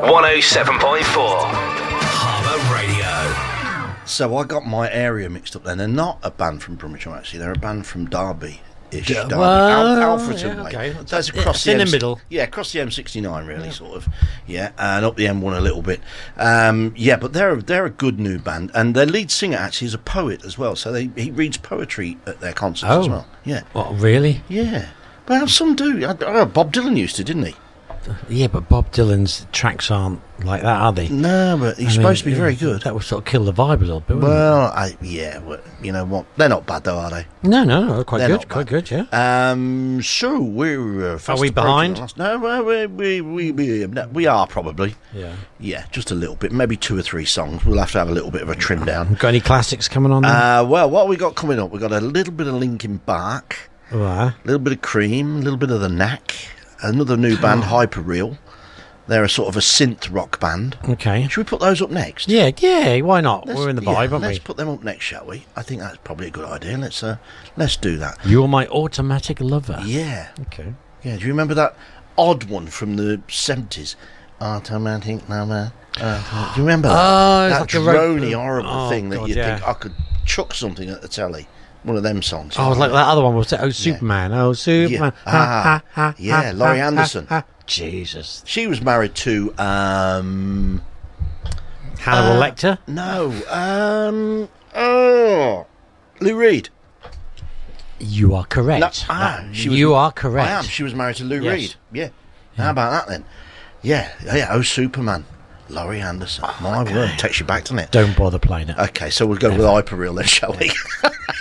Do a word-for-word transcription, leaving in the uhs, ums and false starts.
one oh seven point four Harbour Radio. So I got my area mixed up then. They're not a band from Brummagem, actually. They're a band from Derby. Ish, Yeah, Derby. well, Al- Alfreton yeah, way. okay. So it's Yeah, across it's the in the M- middle. Yeah, across the M sixty-nine, really, yeah. sort of. Yeah, and up the M one a little bit. Um, yeah, but they're they're a good new band, and their lead singer actually is a poet as well. So they he reads poetry at their concerts Oh. as well. Yeah. What, really? Yeah. Well, some do. I, I, Bob Dylan used to, didn't he? Yeah, but Bob Dylan's tracks aren't like that, are they? No, but he's I supposed mean, to be very yeah, good. That would sort of kill the vibe a little bit, wouldn't Well, I, yeah, well, you know what? They're not bad, though, are they? it? No, no, no, quite They're good, not quite bad. good, yeah. Um, so we're uh, fast we approaching behind? the last- No, well, we we we we, no, we are probably. Yeah. Yeah, just a little bit, maybe two or three songs. We'll have to have a little bit of a trim down. Got any classics coming on there? Uh, well, what have we got coming up? We've got a little bit of Linkin Park, Right. a little bit of Cream, a little bit of The Knack, another new band, Hyperreal. They're a sort of a synth rock band. Okay. Should we put those up next? Yeah, yeah, why not? Let's- We're in the yeah, vibe, aren't let's we? put them up next, shall we? I think that's probably a good idea. Let's uh, let's do that. You're my automatic lover. Yeah. Okay. Yeah, do you remember that odd one from the seventies? Automatic number. Uh, do you remember that? Oh, it's that like a ro- drony, horrible Oh, thing that God, you yeah. think I could chuck something at the telly. One of them songs. Oh, like that other one was it? Oh, Superman. Oh, Superman. Yeah. Ha, Ah, ha, ha, yeah, ha, Laurie ha, Anderson. ha, ha. Jesus. She was married to um Hannibal uh, Lecter? no um oh Lou Reed. You are correct. No, ah, That- she was- you are correct. I am. She was married to Lou Yes. Reed. Yeah. How about that then? Yeah. Yeah. Oh, Superman. Laurie Anderson. My word, takes you back, doesn't it? Don't bother playing it. Okay, so we'll go with Hyperreal then, shall we?